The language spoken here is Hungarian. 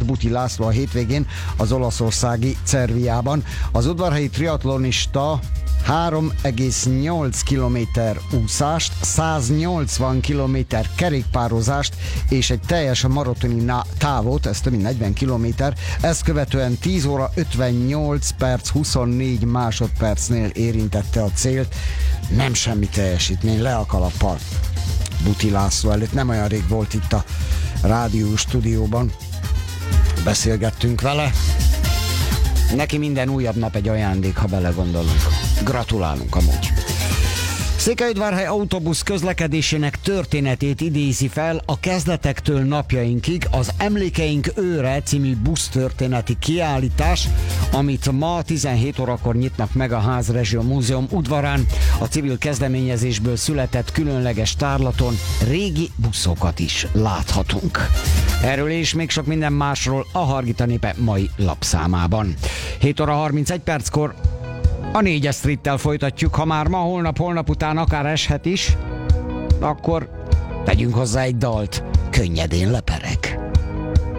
Buti László a hétvégén az olaszországi Cerviában. Az udvarhelyi triatlonista 3,8 kilométer úszást, 180 kilométer kerékpározást és egy teljes maratoni távot, ez több mint 40 kilométer, ezt követően 10 óra 58 perc 24 másodpercnél érintette a célt. Nem semmi teljesítmény, le a kalappal. Buti László előtt nem olyan rég volt itt a rádió stúdióban. Beszélgettünk vele. Neki minden újabb nap egy ajándék, ha belegondolunk. Gratulálunk amúgy. Székelyudvarhely autóbusz közlekedésének történetét idézi fel a kezdetektől napjainkig az Emlékeink őre című busztörténeti kiállítás, amit ma 17 órakor nyitnak meg a Házrezső Múzeum udvarán. A civil kezdeményezésből született különleges tárlaton régi buszokat is láthatunk. Erről és még sok minden másról a Hargita Népe mai lapszámában. 7 óra 31 perckor a 4-es Streettel folytatjuk. Ha már ma, holnap után akár eshet is, akkor tegyünk hozzá egy dalt. Könnyedén lepereg.